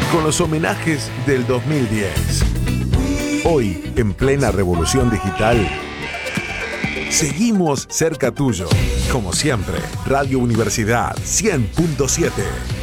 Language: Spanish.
con los homenajes del 2010. Hoy, en plena revolución digital, seguimos cerca tuyo. Como siempre, Radio Universidad 100.7.